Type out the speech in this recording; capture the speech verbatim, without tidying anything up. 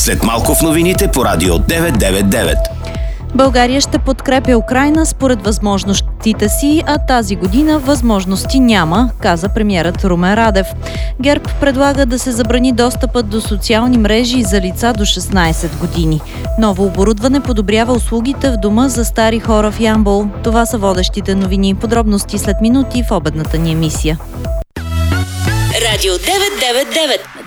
След малко в новините по Радио деветстотин деветдесет и девет. България ще подкрепя Украйна според възможностите си, а тази година възможности няма, каза премиерът Румен Радев. ГЕРБ предлага да се забрани достъпът до социални мрежи за лица до шестнадесет години. Ново оборудване подобрява услугите в дома за стари хора в Ямбол. Това са водещите новини. Подробности след минути в обедната ни емисия. Радио деветстотин деветдесет и девет.